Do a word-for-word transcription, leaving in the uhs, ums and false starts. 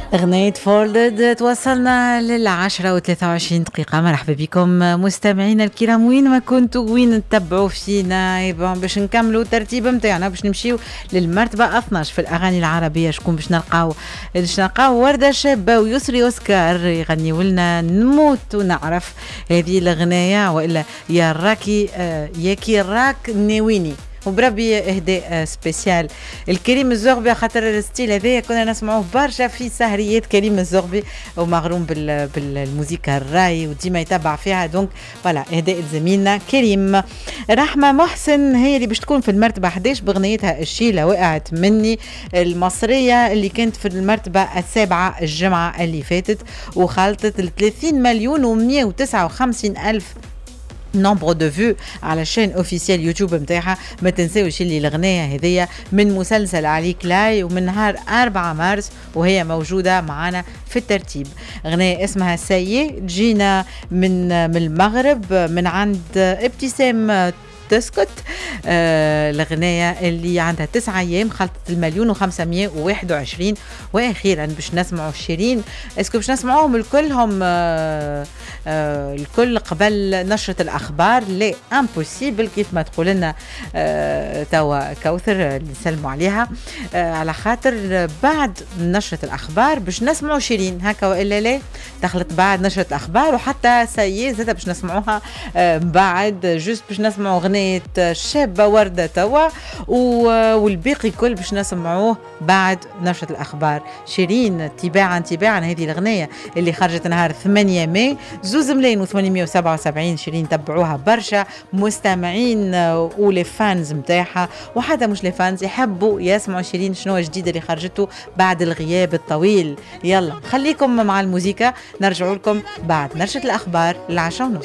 أغنية فولدد توصلنا للعشرة وثلاثة وعشرين دقيقة. مرحبا بكم مستمعينا الكرام وين ما كنتوا وين تتبعوا فينا باش نكملوا الترتيب متاعنا باش نمشيو للمرتبة اثناش في الأغاني العربية. شكون باش نلقاو باش نلقاو وردة شابة ويسري أوسكار يغنيوا لنا نموت ونعرف هذه الأغنية وإلا يا راكي آه ياكي راك ناويني وبربي اهداء سبيسيال الكريم الزغبي خاطر الستيل هذايا كنا نسمعوه برشا في سهريات كريم الزغبي ومغروم بال بالموسيقى الراي وديما يتبع فيها. دونك فوالا اهداء زميلنا كريم. رحمه محسن هي اللي باش تكون في المرتبه احد عشر باغنيتها الشيله وقعت مني المصريه اللي كانت في المرتبه السابعه الجمعه اللي فاتت وخلطت ال ثلاثين مليون ومئة وتسعة وخمسين الف نومبر دو فيو على الشين اوفيسيال يوتيوب متاعها. ما تنساوش اللي الاغنيه هذيا من مسلسل عليك لاي ومن نهار أربعة مارس وهي موجوده معنا في الترتيب. اغنيه اسمها سايي تجينا من من المغرب من عند ابتسام تسكت. آه الأغنية اللي عندها تسعة أيام خلطت المليون وخمسمية وواحد وعشرين. وأخيرا باش نسمعوا شيرين. اسكو باش نسمعوهم الكلهم آه آه الكل قبل نشرة الأخبار؟ لا امبوسيبل كيف ما تقول لنا آه توا كوثر اللي نسلموا عليها آه على خاطر بعد نشرة الأخبار باش نسمعوا شيرين هكا وإلا لا دخلت بعد نشرة الأخبار وحتى سايي زادة باش نسمعوها آه بعد جوست باش نسمعوا أغنية شابة وردة توا والباقي كل باش نسمعوه بعد نشرة الأخبار. شيرين تباعا تباعا هذه الأغنية اللي خرجت نهار ثمانية ماي زوز ملايين وثمانمية وسبعة وسبعين. شيرين تبعوها برشا مستمعين ولي فانز متاعها وحتى مش لي فانز يحبوا يسمعوا شيرين شنو جديد اللي خرجته بعد الغياب الطويل. يلا خليكم مع الموسيقى نرجعوا لكم بعد نشرة الأخبار العشرة ونص.